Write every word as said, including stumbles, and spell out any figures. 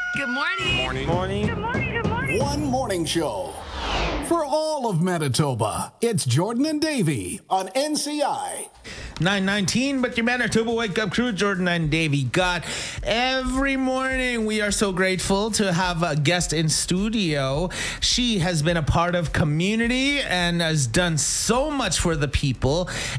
Good morning. Morning. Morning. Good morning. Good morning. One morning show for all of Manitoba. It's Jordan and Davey on N C I. nine nineteen, but your Manitoba Wake Up Crew, Jordan and Davey got every morning. We are so grateful to have a guest in studio. She has been a part of community and has done so much for the people.